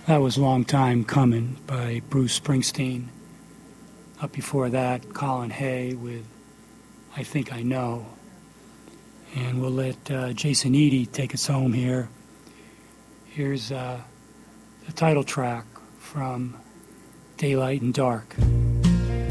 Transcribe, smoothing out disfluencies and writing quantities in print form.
That was Long Time Coming by Bruce Springsteen. Up before that, Colin Hay with I Think I Know. And we'll let Jason Eady take us home here. Here's the title track from Daylight and Dark.